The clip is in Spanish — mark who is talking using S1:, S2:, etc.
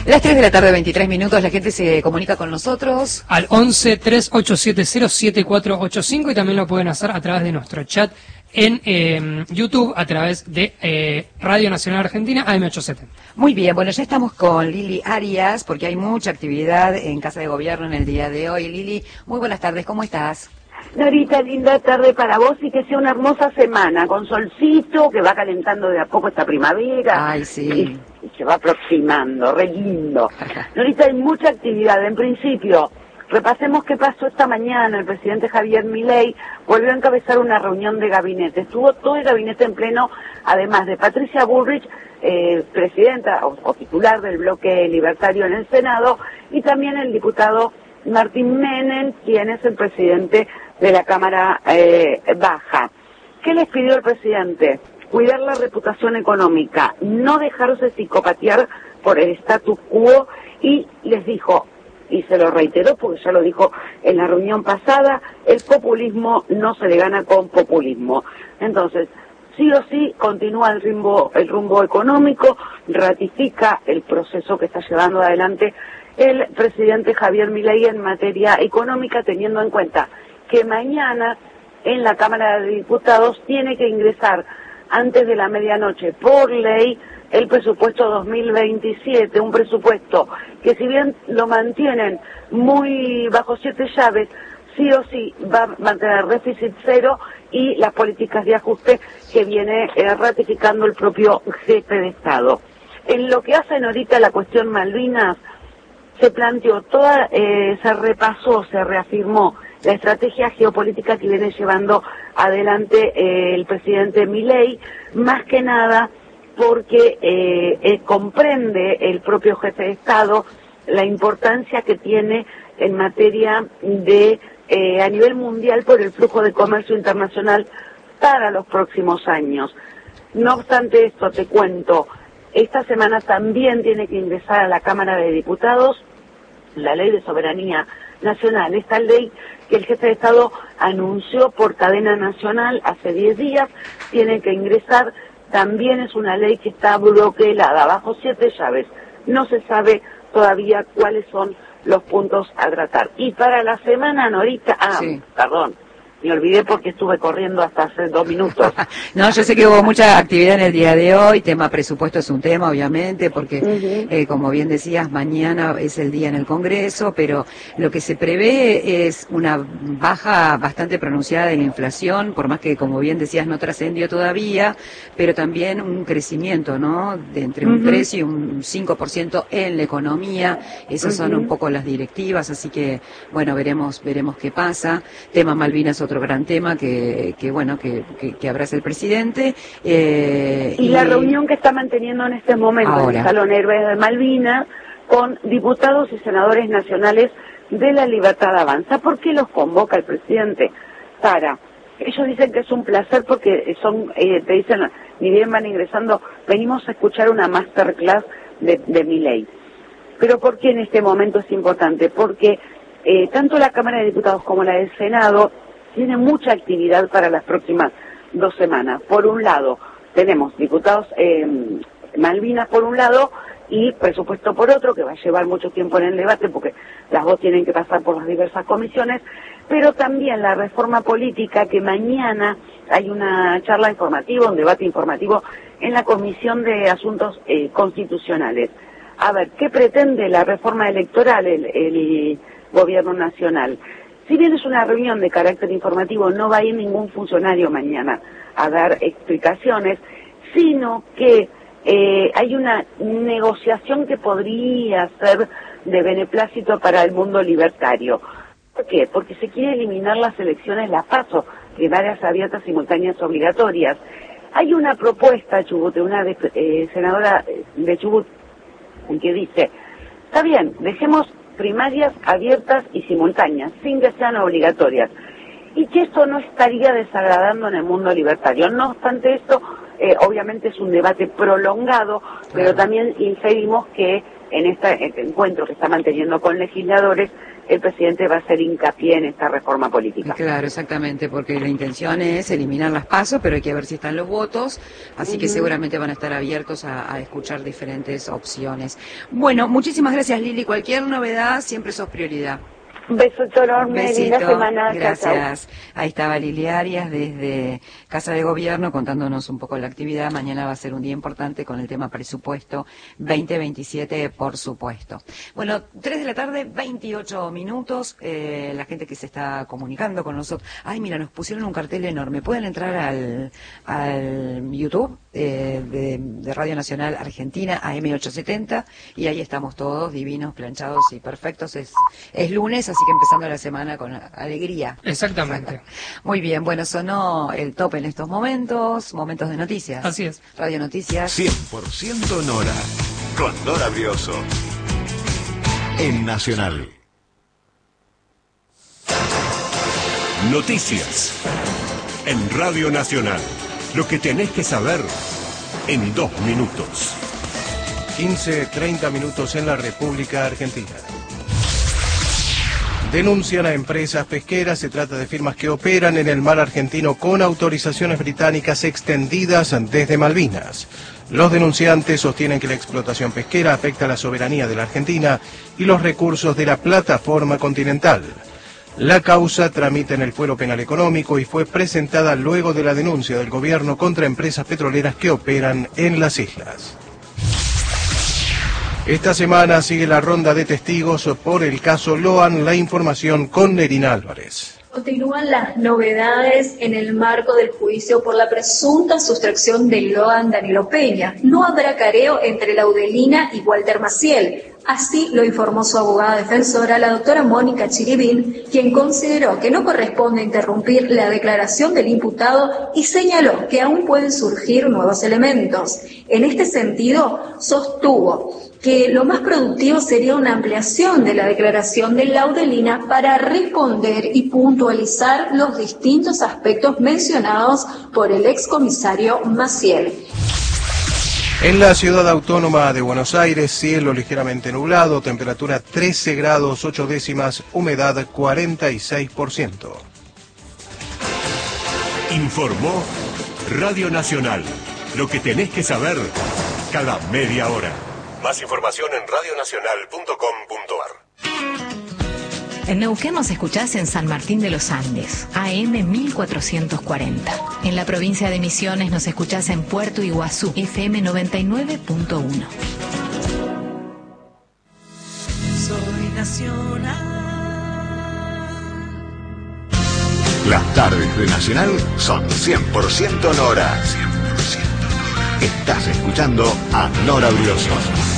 S1: Las 3 de la tarde, 23 minutos, la gente se comunica con nosotros.
S2: Al 11-3870-7485 y también lo pueden hacer a través de nuestro chat en YouTube a través de Radio Nacional Argentina AM870.
S1: Muy bien, bueno, ya estamos con Lili Arias porque hay mucha actividad en Casa de Gobierno en el día de hoy. Lili, muy buenas tardes, ¿cómo estás?
S3: Norita, linda tarde para vos y que sea una hermosa semana, con solcito, que va calentando de a poco esta primavera.
S1: Ay, sí.
S3: Y se va aproximando, re lindo. Norita, hay mucha actividad. En principio, repasemos qué pasó esta mañana. El presidente Javier Milei volvió a encabezar una reunión de gabinete. Estuvo todo el gabinete en pleno, además de Patricia Bullrich, presidenta o titular del bloque libertario en el Senado, y también el diputado Martín Menem, quien es el presidente de la Cámara Baja. ¿Qué les pidió el presidente? Cuidar la reputación económica, no dejarse psicopatear por el status quo, y les dijo, y se lo reiteró porque ya lo dijo en la reunión pasada, el populismo no se le gana con populismo. Entonces, sí o sí, continúa el rumbo económico, ratifica el proceso que está llevando adelante el presidente Javier Milei en materia económica, teniendo en cuenta que mañana en la Cámara de Diputados tiene que ingresar antes de la medianoche por ley el presupuesto 2027, un presupuesto que si bien lo mantienen muy bajo 7 llaves, sí o sí va a mantener déficit cero y las políticas de ajuste que viene ratificando el propio jefe de Estado. En lo que hacen ahorita la cuestión Malvinas, se planteó se repasó, se reafirmó la estrategia geopolítica que viene llevando adelante el presidente Milei, más que nada porque comprende el propio jefe de Estado la importancia que tiene en materia de a nivel mundial por el flujo de comercio internacional para los próximos años. No obstante esto, te cuento, esta semana también tiene que ingresar a la Cámara de Diputados la Ley de Soberanía Nacional, esta ley que el jefe de Estado anunció por cadena nacional hace 10 días, tiene que ingresar, también es una ley que está bloqueada bajo 7 llaves, no se sabe todavía cuáles son los puntos a tratar. Y para la semana, Norita,
S1: sí.
S3: Perdón, me olvidé porque estuve corriendo hasta hace 2 minutos.
S1: No, yo sé que hubo mucha actividad en el día de hoy, tema presupuesto es un tema, obviamente, porque, como bien decías, mañana es el día en el Congreso, pero lo que se prevé es una baja bastante pronunciada de la inflación, por más que, como bien decías, no trascendió todavía, pero también un crecimiento, ¿no?, de entre un 3 y un 5% en la economía. Esas son un poco las directivas, así que, bueno, veremos qué pasa. Tema Malvinas, otro gran tema que abraza el presidente.
S3: Y la reunión que está manteniendo en este momento en el Salón Héroes de Malvinas con diputados y senadores nacionales de la Libertad Avanza. ¿Por qué los convoca el presidente? Ellos dicen que es un placer porque te dicen, ni bien van ingresando, venimos a escuchar una masterclass de Milei. Pero ¿por qué en este momento es importante? Porque tanto la Cámara de Diputados como la del Senado tiene mucha actividad para las próximas 2 semanas. Por un lado, tenemos diputados Malvinas por un lado y presupuesto por otro, que va a llevar mucho tiempo en el debate porque las dos tienen que pasar por las diversas comisiones, pero también la reforma política, que mañana hay una charla informativa, un debate informativo en la Comisión de Asuntos Constitucionales. A ver, ¿qué pretende la reforma electoral el gobierno nacional? Si bien es una reunión de carácter informativo, no va a ir ningún funcionario mañana a dar explicaciones, sino que hay una negociación que podría ser de beneplácito para el mundo libertario. ¿Por qué? Porque se quiere eliminar las elecciones, las PASO, primarias abiertas, simultáneas, obligatorias. Hay una propuesta, Chubut, de una senadora de Chubut, que dice, está bien, dejemos primarias abiertas y simultáneas, sin que sean obligatorias, y que esto no estaría desagradando en el mundo libertario. No obstante esto, obviamente es un debate prolongado, pero también inferimos que en este encuentro que está manteniendo con legisladores, el presidente va a hacer hincapié en esta reforma política.
S1: Claro, exactamente, porque la intención es eliminar las PASO, pero hay que ver si están los votos, así que seguramente van a estar abiertos a escuchar diferentes opciones. Bueno, muchísimas gracias, Lili. Cualquier novedad, siempre sos prioridad.
S3: Un beso enorme,
S1: Besito,
S3: linda semana.
S1: gracias. Ahí estaba Lili Arias desde Casa de Gobierno contándonos un poco la actividad. Mañana va a ser un día importante con el tema presupuesto 2027, por supuesto. Bueno, 3 de la tarde, 28 minutos. La gente que se está comunicando con nosotros. Ay, mira, nos pusieron un cartel enorme. Pueden entrar al YouTube de Radio Nacional Argentina, AM870, y ahí estamos todos divinos, planchados y perfectos. Es lunes, así que empezando la semana con alegría.
S2: Exactamente.
S1: Muy bien, bueno, sonó el top en estos momentos de noticias.
S2: Así es.
S1: Radio Noticias.
S4: 100% Nora, con Nora Brioso. En Nacional. Noticias. En Radio Nacional. Lo que tenés que saber en 2 minutos.
S5: 15-30 minutos en la República Argentina. Denuncian a empresas pesqueras. Se trata de firmas que operan en el mar argentino con autorizaciones británicas extendidas desde Malvinas. Los denunciantes sostienen que la explotación pesquera afecta la soberanía de la Argentina y los recursos de la plataforma continental. La causa tramita en el Fuero Penal Económico y fue presentada luego de la denuncia del gobierno contra empresas petroleras que operan en las islas. Esta semana sigue la ronda de testigos por el caso Loan. La información con Nerina Álvarez.
S6: Continúan las novedades en el marco del juicio por la presunta sustracción del Loan Danilo Peña. No habrá careo entre Laudelina y Walter Maciel. Así lo informó su abogada defensora, la doctora Mónica Chiribín, quien consideró que no corresponde interrumpir la declaración del imputado y señaló que aún pueden surgir nuevos elementos. En este sentido, sostuvo que lo más productivo sería una ampliación de la declaración de Laudelina para responder y puntualizar los distintos aspectos mencionados por el excomisario Maciel.
S5: En la ciudad autónoma de Buenos Aires, cielo ligeramente nublado, temperatura 13 grados 8 décimas, humedad 46%.
S4: Informó Radio Nacional. Lo que tenés que saber cada media hora. Más información en radionacional.com.ar.
S7: En Neuquén nos escuchás en San Martín de los Andes, AM 1440. En la provincia de Misiones nos escuchás en Puerto Iguazú, FM 99.1.
S8: Soy nacional.
S4: Las tardes de Nacional son 100% Nora. 100% Nora. Estás escuchando a Nora Brioso.